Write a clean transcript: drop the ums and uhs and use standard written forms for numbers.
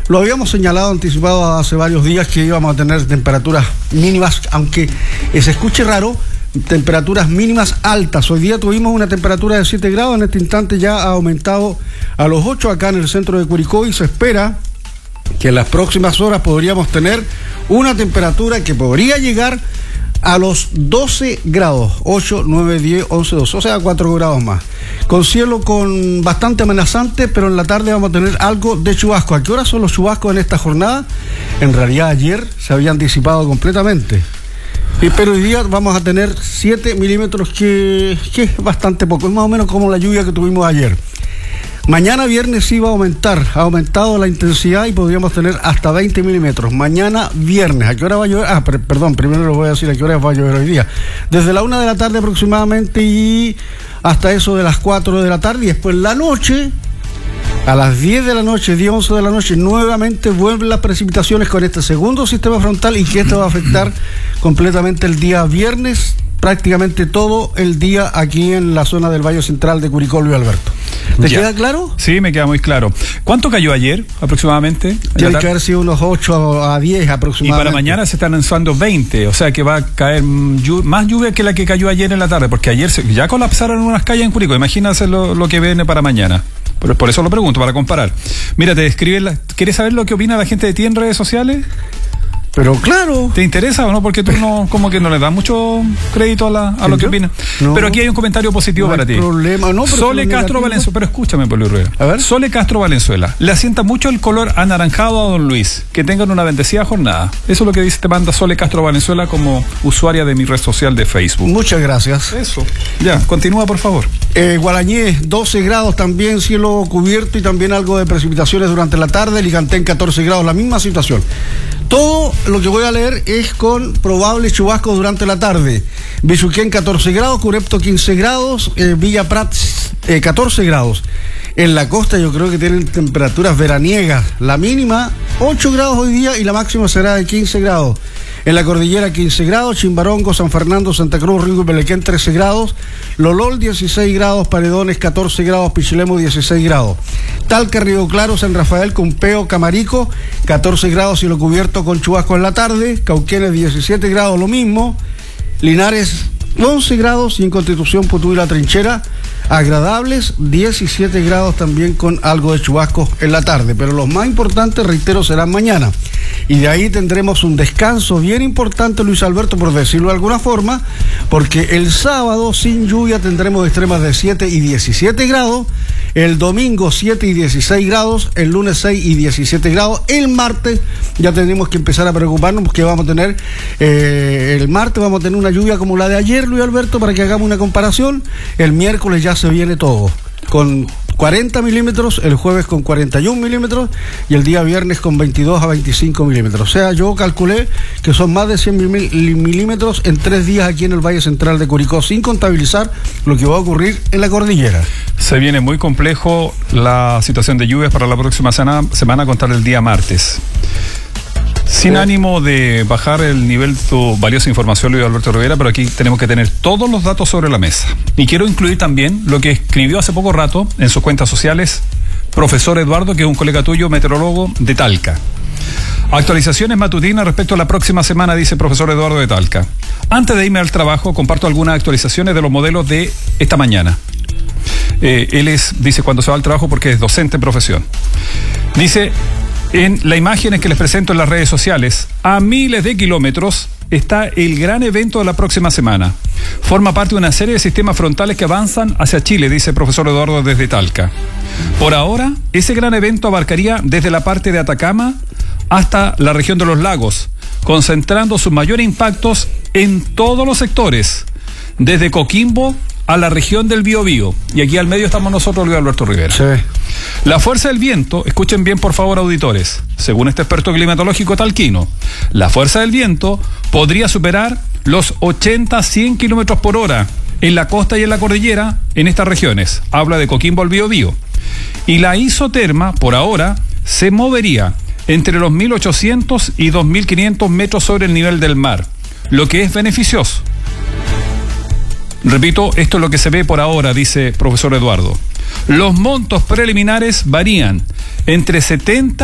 Lo habíamos señalado, anticipado hace varios días que íbamos a tener temperaturas mínimas, aunque se escuche raro, temperaturas mínimas altas. Hoy día tuvimos una temperatura de 7 grados, en este instante ya ha aumentado a los 8 acá en el centro de Curicó y se espera que en las próximas horas podríamos tener una temperatura que podría llegar a los 12 grados, 8, 9, 10, 11, 12, o sea, 4 grados más. Con cielo bastante amenazante, pero en la tarde vamos a tener algo de chubasco. ¿A qué hora son los chubascos en esta jornada? En realidad ayer se habían disipado completamente. Pero hoy día vamos a tener 7 milímetros, que es bastante poco, es más o menos como la lluvia que tuvimos ayer. Mañana viernes sí va a aumentar, ha aumentado la intensidad y podríamos tener hasta 20 milímetros. Mañana viernes, ¿a qué hora va a llover? Primero les voy a decir a qué hora va a llover hoy día. Desde la 1 de la tarde aproximadamente y hasta eso de las 4 de la tarde, y después la noche, a las 10 de la noche, 10, 11 de la noche, nuevamente vuelven las precipitaciones con este segundo sistema frontal y que esto va a afectar completamente el día viernes, prácticamente todo el día aquí en la zona del Valle Central de Curicó, Luis Alberto. ¿Te queda claro? Sí, me queda muy claro. ¿Cuánto cayó ayer aproximadamente? Tiene que haber sido unos 8 a 10 aproximadamente. Y para mañana se están lanzando 20, o sea que va a caer más lluvia que la que cayó ayer en la tarde, porque ayer ya colapsaron unas calles en Curicó. Imagínate lo que viene para mañana. Por eso lo pregunto, para comparar. Mira, te escribe ¿quieres saber lo que opina la gente de ti en redes sociales? Pero claro. ¿Te interesa o no? Porque tú no, como que no le das mucho crédito a lo que opinas. No, pero aquí hay un comentario positivo para ti. Problema, no, pero Sole Castro Valenzuela. Pero escúchame, Pablo Rueda. A ver. Sole Castro Valenzuela. Le asienta mucho el color anaranjado a don Luis. Que tengan una bendecida jornada. Eso es lo que dice, te manda Sole Castro Valenzuela como usuaria de mi red social de Facebook. Muchas gracias. Eso. Ya, continúa, por favor. Gualañé, 12 grados también, cielo cubierto y también algo de precipitaciones durante la tarde. Licantén, 14 grados, la misma situación. Todo lo que voy a leer es con probables chubascos durante la tarde. Bichuquén 14 grados, Curepto 15 grados, Villa Prat 14 grados. En la costa yo creo que tienen temperaturas veraniegas. La mínima 8 grados hoy día y la máxima será de 15 grados. En la cordillera 15 grados, Chimbarongo, San Fernando, Santa Cruz, Ringo y Pelequén 13 grados, Lolol 16 grados, Paredones 14 grados, Pichilemu 16 grados. Talca, Río Claro, San Rafael, Cumpeo, Camarico 14 grados y lo cubierto con chubasco en la tarde, Cauquenes 17 grados, lo mismo, Linares 11 grados y en Constitución, Putú y La Trinchera agradables, 17 grados también con algo de chubascos en la tarde, pero los más importantes, reitero, serán mañana. Y de ahí tendremos un descanso bien importante, Luis Alberto, por decirlo de alguna forma, porque el sábado sin lluvia tendremos extremas de 7 y 17 grados, el domingo 7 y 16 grados, el lunes 6 y 17 grados, el martes ya tenemos que empezar a preocuparnos porque vamos a tener, el martes vamos a tener una lluvia como la de ayer, Luis Alberto, para que hagamos una comparación. El miércoles ya se viene todo, con 40 milímetros, el jueves con 41 milímetros y el día viernes con 22 a 25 milímetros. O sea, yo calculé que son más de 100 milímetros en 3 días aquí en el Valle Central de Curicó, sin contabilizar lo que va a ocurrir en la cordillera. Se viene muy complejo la situación de lluvias para la próxima semana a contar el día martes. Sin ánimo de bajar el nivel de tu valiosa información, Luis Alberto Rivera, pero aquí tenemos que tener todos los datos sobre la mesa. Y quiero incluir también lo que escribió hace poco rato en sus cuentas sociales profesor Eduardo, que es un colega tuyo, meteorólogo de Talca. Actualizaciones matutinas respecto a la próxima semana, dice profesor Eduardo de Talca. Antes de irme al trabajo, comparto algunas actualizaciones de los modelos de esta mañana. Él dice cuando se va al trabajo porque es docente en profesión. Dice, en las imágenes que les presento en las redes sociales, a miles de kilómetros está el gran evento de la próxima semana. Forma parte de una serie de sistemas frontales que avanzan hacia Chile, dice el profesor Eduardo desde Talca. Por ahora, ese gran evento abarcaría desde la parte de Atacama hasta la región de los lagos, concentrando sus mayores impactos en todos los sectores, desde Coquimbo a la región del Biobío. Y aquí al medio estamos nosotros, Luis Alberto Rivera. Sí. La fuerza del viento, escuchen bien por favor auditores, según este experto climatológico talquino, la fuerza del viento podría superar los 80-100 kilómetros por hora en la costa y en la cordillera en estas regiones. Habla de Coquimbo al Biobío. Y la isoterma, por ahora, se movería entre los 1.800 y 2.500 metros sobre el nivel del mar, lo que es beneficioso. Repito, esto es lo que se ve por ahora, dice profesor Eduardo. Los montos preliminares varían entre 70